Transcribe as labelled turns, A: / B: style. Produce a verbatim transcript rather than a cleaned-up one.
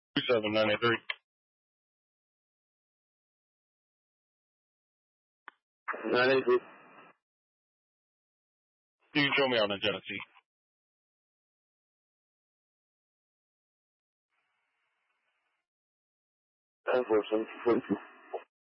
A: two seven nine eight three.
B: nine eight three.
A: You can show me on the Genesee.
B: ten four seven forty two.